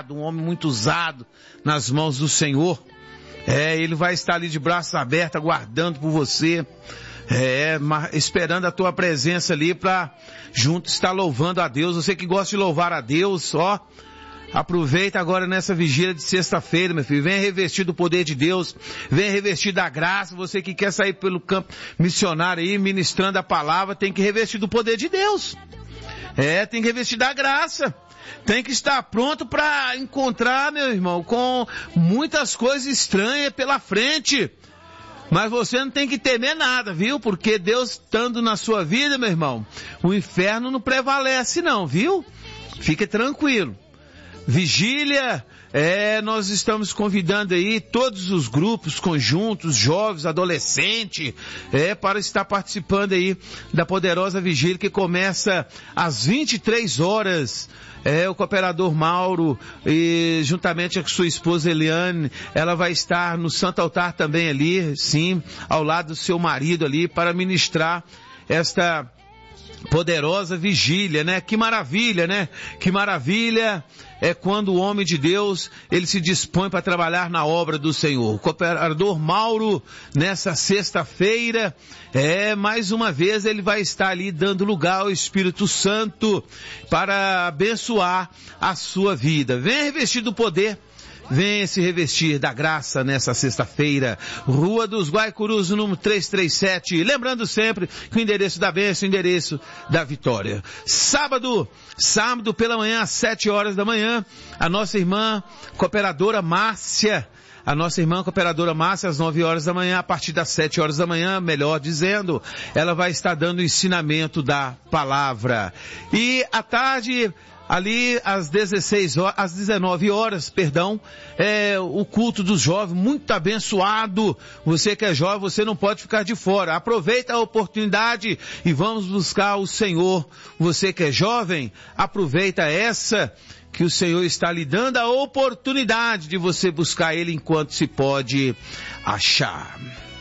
usado, um homem muito usado nas mãos do Senhor. Ele vai estar ali de braços abertos, aguardando por você, esperando a tua presença ali para junto estar louvando a Deus. Você que gosta de louvar a Deus, aproveita agora nessa vigília de sexta-feira, meu filho. Venha revestir do poder de Deus, venha revestir da graça. Você que quer sair pelo campo missionário aí, ministrando a palavra, tem que revestir do poder de Deus. Tem que revestir da graça. Tem que estar pronto para encontrar, meu irmão, com muitas coisas estranhas pela frente. Mas você não tem que temer nada, viu? Porque Deus estando na sua vida, meu irmão, o inferno não prevalece não, viu? Fique tranquilo. Vigília, nós estamos convidando aí todos os grupos, conjuntos, jovens, adolescentes, para estar participando aí da poderosa vigília que começa às 23 horas. O cooperador Mauro, e juntamente com sua esposa Eliane, ela vai estar no Santo Altar também ali, sim, ao lado do seu marido ali, para ministrar esta poderosa vigília, né? Que maravilha, né? Que maravilha é quando o homem de Deus, ele se dispõe para trabalhar na obra do Senhor. O cooperador Mauro, nessa sexta-feira, mais uma vez ele vai estar ali dando lugar ao Espírito Santo para abençoar a sua vida. Venha revestir do poder. Venha se revestir da graça nessa sexta-feira, Rua dos Guaicurus, número 337. Lembrando sempre que o endereço da bênção é o endereço da vitória. Sábado pela manhã, às 7 horas da manhã, a nossa irmã cooperadora Márcia, às 9 horas da manhã, a partir das 7 horas da manhã, melhor dizendo, ela vai estar dando o ensinamento da palavra. E à tarde, ali às 19 horas, o culto dos jovens, muito abençoado. Você que é jovem, você não pode ficar de fora. Aproveita a oportunidade e vamos buscar o Senhor. Você que é jovem, aproveita essa que o Senhor está lhe dando a oportunidade de você buscar Ele enquanto se pode achar.